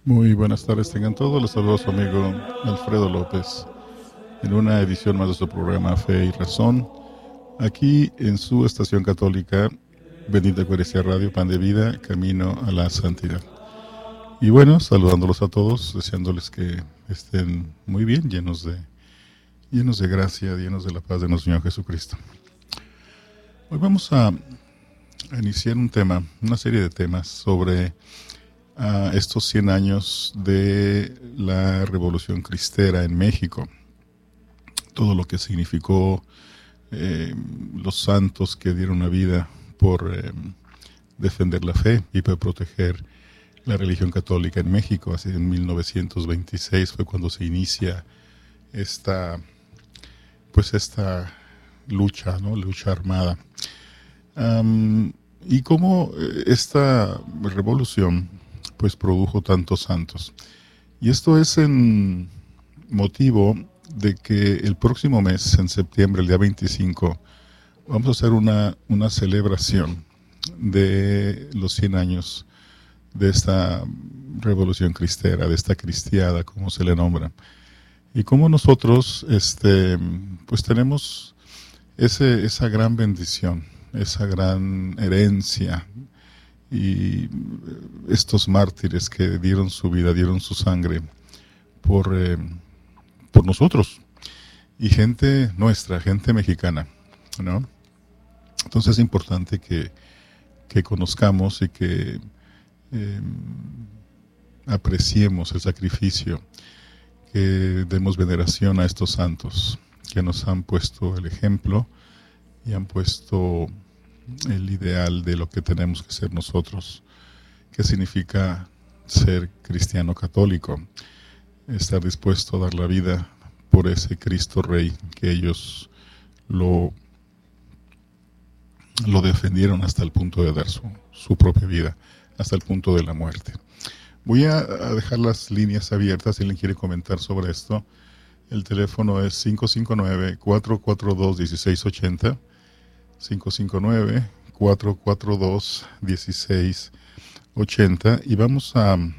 Muy buenas tardes, tengan todos. Les saludo a su amigo Alfredo López en una edición más de su programa Fe y Razón, aquí en su estación católica, Bendita Eucaristía Radio, Pan de Vida, Camino a la Santidad. Y bueno, saludándolos a todos, deseándoles que estén muy bien, llenos de gracia, llenos de la paz de nuestro Señor Jesucristo. Hoy vamos a iniciar una serie de temas sobre estos 100 años de la Revolución Cristera en México. Todo lo que significó los santos que dieron la vida por defender la fe y por proteger la religión católica en México. Así en 1926 fue cuando se inicia esta lucha, ¿no? Lucha armada. Y cómo esta revolución pues produjo tantos santos. Y esto es en motivo de que el próximo mes, en septiembre, el día 25, vamos a hacer una celebración de los 100 años de esta revolución cristera, de esta cristiada, como se le nombra. Y como nosotros pues tenemos esa gran bendición, esa gran herencia, y estos mártires que dieron su vida, dieron su sangre por nosotros y gente nuestra, gente mexicana, ¿no? Entonces es importante que conozcamos y que apreciemos el sacrificio, que demos veneración a estos santos que nos han puesto el ejemplo y han puesto el ideal de lo que tenemos que ser nosotros, que significa ser cristiano católico, estar dispuesto a dar la vida por ese Cristo Rey que ellos lo defendieron hasta el punto de dar su propia vida, hasta el punto de la muerte. Voy a dejar las líneas abiertas si alguien quiere comentar sobre esto. El teléfono es 559-442-1680, 559-442-1680, y vamos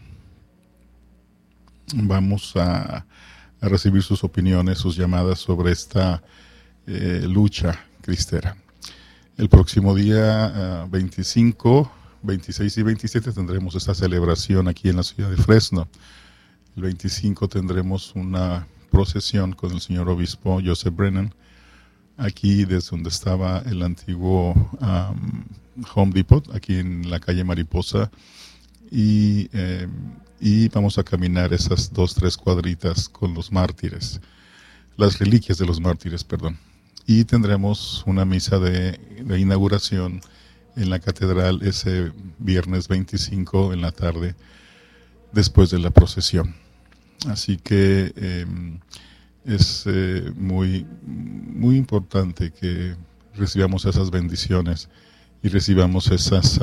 a recibir sus opiniones, sus llamadas sobre esta lucha cristera. El próximo día 25, 26 y 27 tendremos esta celebración aquí en la ciudad de Fresno. El 25 tendremos una procesión con el señor obispo Joseph Brennan, aquí desde donde estaba el antiguo Home Depot, aquí en la calle Mariposa, y vamos a caminar esas 2-3 cuadritas con los mártires, las reliquias de los mártires, perdón, y tendremos una misa de inauguración en la catedral ese viernes 25 en la tarde, después de la procesión. Así que es muy importante que recibamos esas bendiciones y recibamos esas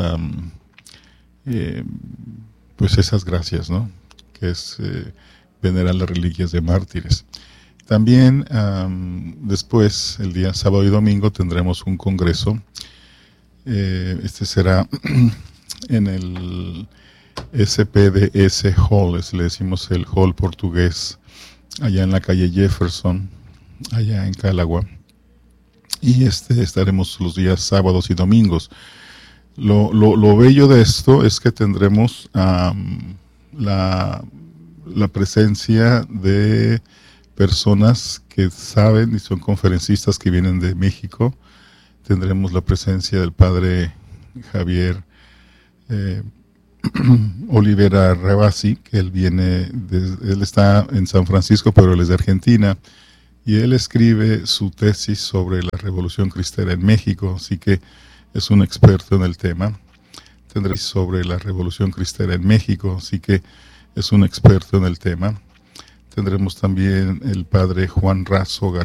esas gracias, ¿no? Que es venerar las reliquias de mártires. También después, el día sábado y domingo, tendremos un congreso. Este será en el SPDS Hall, le decimos el Hall portugués, allá en la calle Jefferson, allá en Calagua, y estaremos los días sábados y domingos. Lo bello de esto es que tendremos la presencia de personas que saben y son conferencistas que vienen de México. Tendremos la presencia del padre Javier Olivera Rabasi, que él está en San Francisco, pero él es de Argentina, y él escribe su tesis sobre la Revolución Cristera en México, así que es un experto en el tema. Tendremos sobre la Revolución Cristera en México, así que es un experto en el tema. Tendremos también el padre Juan Razo García,